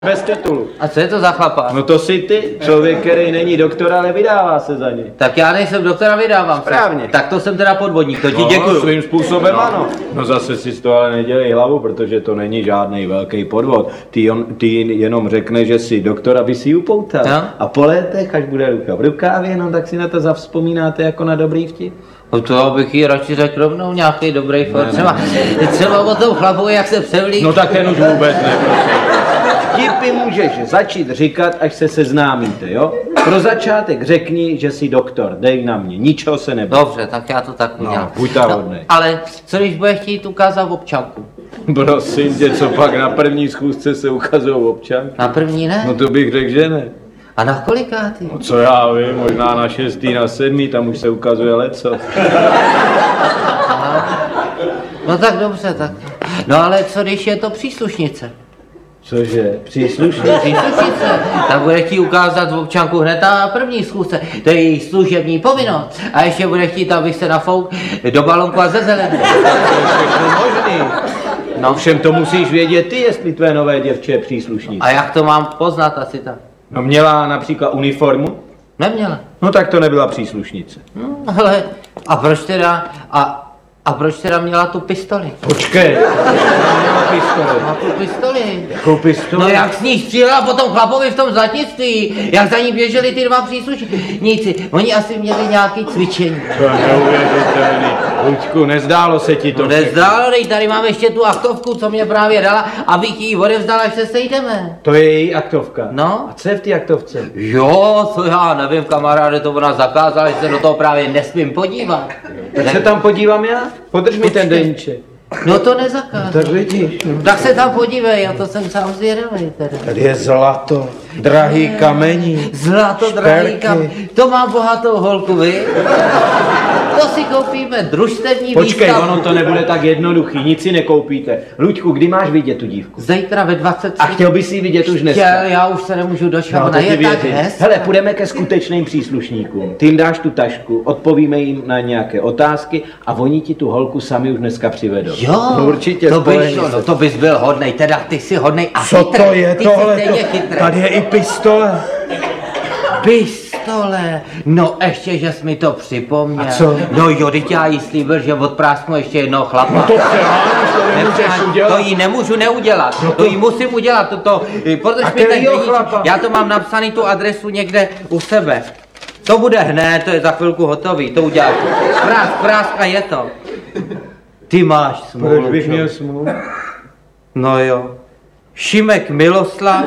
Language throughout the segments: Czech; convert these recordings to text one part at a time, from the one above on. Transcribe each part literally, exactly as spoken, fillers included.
Bez titulu. A co je to za chlapa? No to si ty, člověk, který není doktor, ale vydává se za něj. Tak já nejsem doktor a vydávám Správně. se. Tak to jsem teda podvodník, to ti No, děkuju. svým způsobem no. Ano. No zase si z toho ale nedělej hlavu, protože to není žádný velký podvod. Ty, on, ty jenom řekne, že jsi doktor, aby si ji upoutal. No. A po letech, až bude ruka v rukávě, no tak si na to zavzpomínáte jako na dobrý vtip. No to bych jí radši řekl rovnou nějaký dobrý for. Třeba, třeba o tom chlapovi, jak se převlík. No tak ten už vůbec ne, prosím. Vtipy můžeš začít říkat, až se seznámíte, jo? Pro začátek řekni, že jsi doktor, dej na mě, ničeho se neboj. Dobře, tak já to tak udělám. No, buď ta hodnej. No, ale co když bude chtít ukázat občanku? Prosím tě, co pak na první schůzce se ukazují občanky? Na první ne? No to bych řekl, že ne. A na kolikátý? No co já vím, možná na šestý, na sedmý, tam už se ukazuje leco. No tak dobře, tak. No ale co když je to příslušnice? Cože, příslušný? Příslušnice, tak bude chtít ukázat občanku hned na první schůzce. To je její služební povinnost. A ještě bude chtít, abych se nafouk do balonku a ze zelené. To je všechno možný. No všem to musíš vědět ty, jestli tvé nové děvče je příslušnice. A jak to mám poznat asi tak? No měla například uniformu? Neměla. No tak to nebyla příslušnice. No, ale a proč teda, a, a proč teda měla tu pistoli? Počkej, měla pistoli. Má tu pistoli. Jakou pistoli? No jak s ní střílela potom chlapovi v tom zlatnictví, jak za ní běželi ty dva příslušníci. Oni asi měli nějaké cvičení. To je neuvěřitelný. Luďku, nezdálo se ti to? No nezdálo, dej, tady mám ještě tu aktovku, co mě právě dala, abych ji odevzdala, až se sejdeme. To je její aktovka. No. A co je v té aktovce? Jo, to já nevím, kamaráde, to ona zakázala, že se do toho právě nesmím podívat. Tak se tam podívám já? Podrž mi ten deníček. No to nezakázal. Tak vidíš. Tak se tam podívej, já to jsem sám zvědavý teda. Tady je zlato, drahý kamení. Zlato, drahý kam. To mám bohatou holku, vy? To si koupíme, družstevní Počkej, výstavu. ono to nebude tak jednoduchý, nic si nekoupíte. Luďku, kdy máš vidět tu dívku? Zítra ve dvacet tři. A chtěl bys ji vidět už dneska? Chtěl, já už se nemůžu dočkat, No, ona to ti je tak věřím. hezká. Hele, půjdeme ke skutečným příslušníkům. Ty jim dáš tu tašku, odpovíme jim na nějaké otázky a oni ti tu holku sami už dneska přivedou. Jo, no, určitě to by spolehni šlo, se. no to bys byl hodnej, teda ty jsi hodnej a Co chytrý. to je ty tohle? Jsi stejně chytrý. Tady je i pistole. Pistole, no ještě, že jsi mi to připomněl. A co? No jo, teď já jí slíbil, že odprásknu ještě jednoho chlapa. No to přeháníš, to nemůžeš Nepřeháním, udělat. To jí nemůžu neudělat, No to... to- to jí musím udělat, toto, podrž A mi ten kterýho deníček. chlapa? Já to mám napsaný tu adresu někde u sebe. To bude hned, to je za chvilku hotový, to udělám. Prásk, prásk a je to. Ty máš smůlu. Proč bych čo? měl smůlu? No jo. Šimek Miloslav,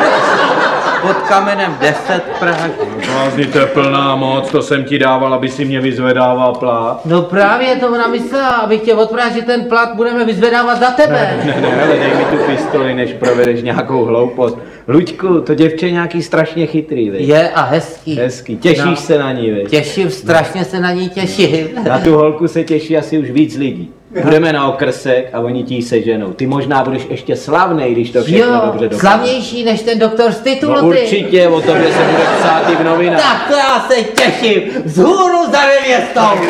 pod kamenem deset Praha. Blázni, to je plná moc, to jsem ti dával, aby si mě vyzvedával plát. No právě to ona myslela, abych tě odpráhl, že ten plat budeme vyzvedávat za tebe. Ne, ne, hele, dej mi tu pistoli, než provedeš nějakou hloupost. Luďku, to děvče je nějaký strašně chytrý, viď? Je a hezký. Hezký, těšíš No. se na ní, viď? Těším, strašně se na ní těším. Na tu holku se těší asi už víc lidí. Budeme na okrsek a oni ti ji seženou. Ty možná budeš ještě slavnej, když to všechno Jo, dobře dopadne. slavnější než ten doktor z titulu, No ty. určitě, o tobě se bude psát i v novinách. Tak to já se těším. Vzhůru za nevěstou.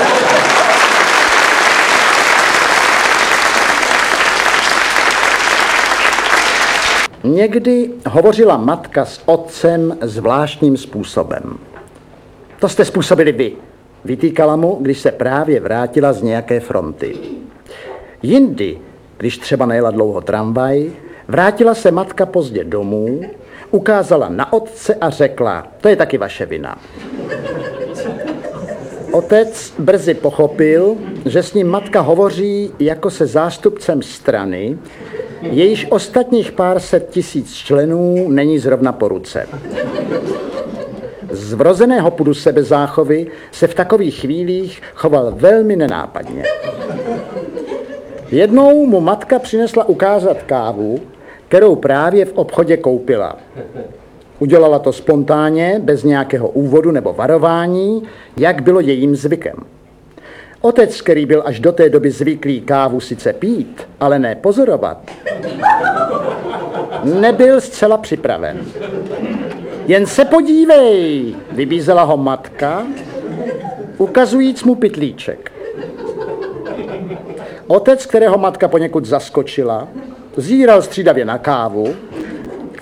Někdy hovořila matka s otcem zvláštním způsobem. To jste způsobili vy, vytýkala mu, když se právě vrátila z nějaké fronty. Jindy, když třeba nejela dlouho tramvaj, vrátila se matka pozdě domů, ukázala na otce a řekla, to je taky vaše vina. Otec brzy pochopil, že s ním matka hovoří jako se zástupcem strany, jejíž ostatních pár set tisíc členů není zrovna po ruce. Z vrozeného pudu sebezáchovy se v takových chvílích choval velmi nenápadně. Jednou mu matka přinesla ukázat kávu, kterou právě v obchodě koupila. Udělala to spontánně, bez nějakého úvodu nebo varování, jak bylo jejím zvykem. Otec, který byl až do té doby zvyklý kávu sice pít, ale ne pozorovat, nebyl zcela připraven. Jen se podívej, vybízela ho matka, ukazujíc mu pytlíček. Otec, kterého matka poněkud zaskočila, zíral střídavě na kávu,